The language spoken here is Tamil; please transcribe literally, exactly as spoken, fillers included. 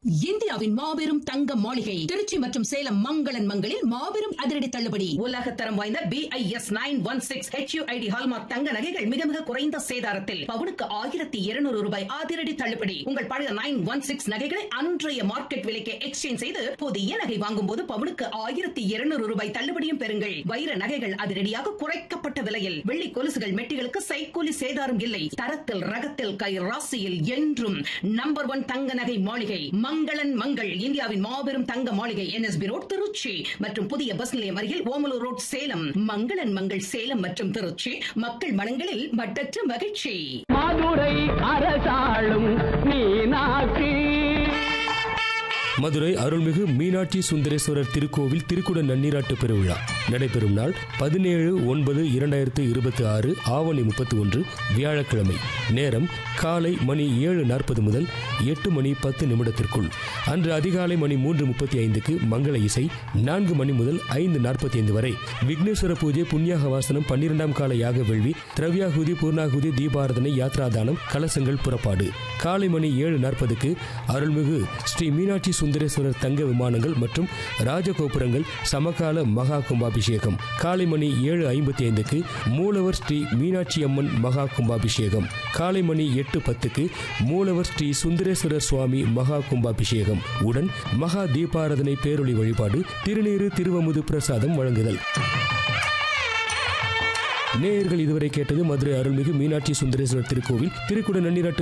இந்தியாவின் மாபெரும் தங்க மாளிகை திருச்சி மற்றும் சேலம் மங்களன் மங்களில் மாபெரும் அதிரடி தள்ளுபடி. உலகத்தரம் வாய்ந்த B I S nine one six H you I D hallmark தங்க நகைகள் மிக மிக குறைந்த சேதாரத்தில் பவுனுக்கு ஆயிரத்தி இருநூறு ரூபாய் அதிரடி தள்ளுபடி. உங்கள் பழைய நைன் ஒன் சிக்ஸ் நகைகளை அன்றைய மார்க்கெட் விலைக்கு எக்ஸ்சேஞ்ச் செய்து புதிய நகை வாங்கும் போது பவுனுக்கு ஆயிரத்தி இருநூறு ரூபாய் தள்ளுபடியும் பெறுங்கள். வைர நகைகள் அதிரடியாக குறைக்கப்பட்ட விலையில், வெள்ளி கொலுசுகள் மெட்டிகளுக்கு சைக்கூலி சேதாரம் இல்லை. தரத்தில் ரகத்தில் கை ராசியில் என்றும் நம்பர் ஒன் தங்க நகை மாளிகை மங்களன் மங்கள். இந்தியாவின் மாபெரும் தங்க மாளிகை N S B road Trichy மற்றும் புதிய பஸ் நிலையம் அருகில் ஓமலூர் ரோட் சேலம். மங்களன் மங்கள் சேலம் மற்றும் திருச்சி, மக்கள் மனங்களில் மட்டற்ற மகிழ்ச்சி. மதுரை அரசாளும் மீனாட்சி. மதுரை அருள்மிகு மீனாட்சி சுந்தரேஸ்வரர் திருக்கோவில் திருக்குட நன்னீராட்டு பெருவிழா நடைபெறும் நாள் பதினேழு ஒன்பது இரண்டாயிரத்து இருபத்தி ஆறு ஆவணி முப்பத்தி ஒன்று வியாழக்கிழமை. நேரம் காலை மணி ஏழு நாற்பது முதல் எட்டு மணி பத்து நிமிடத்திற்குள். அன்று அதிகாலை மணி மூன்று முப்பத்தி ஐந்துக்கு மங்கள இசை, நான்கு மணி முதல் ஐந்து நாற்பத்தி ஐந்து வரை விக்னேஸ்வர பூஜை, புண்ணியாக வாசனம், பன்னிரெண்டாம் கால யாக வேள்வி, திரவியாகுதி, பூர்ணாகுதி, தீபாரதனை, யாத்ராதானம், கலசங்கள் புறப்பாடு. காலை மணி ஏழு நாற்பதுக்கு அருள்மிகு ஸ்ரீ மீனாட்சி சுந்தரேஸ்வரர் தங்க விமானங்கள் மற்றும் ராஜகோபுரங்கள் சமகால மகா கும்பாபிஷேகம். காலை மணி ஏழு ஐம்பத்தி ஐந்துக்கு மூலவர் ஸ்ரீ மீனாட்சி அம்மன் மகா கும்பாபிஷேகம். காலை மணி எட்டு பத்துக்கு மூலவர் ஸ்ரீ சுந்தரேஸ்வரர் சுவாமி மகா கும்பாபிஷேகம் உடன் மகா தீபாரதனை பேரொளி வழிபாடு, திருநீறு திருவமுது பிரசாதம் வழங்குதல். நேயர்கள் இதுவரை கேட்டது மதுரை அருள்மிகு மீனாட்சி சுந்தரேஸ்வரர் திருக்கோவில் திருக்குட நன்னீராட்டு